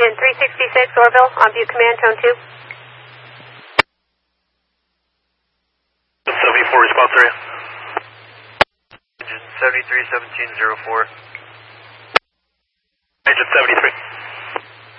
Engine 366 Orville, on Butte Command, tone 2. 74, response area. Engine 731704. Engine 73.